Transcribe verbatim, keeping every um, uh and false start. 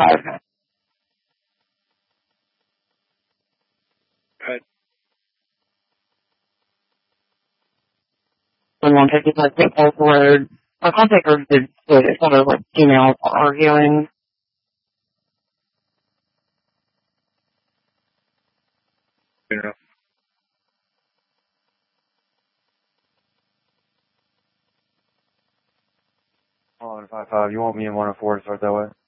five. Good. And one fifty-five Saint Paul's Road. Our contact group did split. It's one of like females arguing. Good enough. one five five, you want me in one oh four to start that way?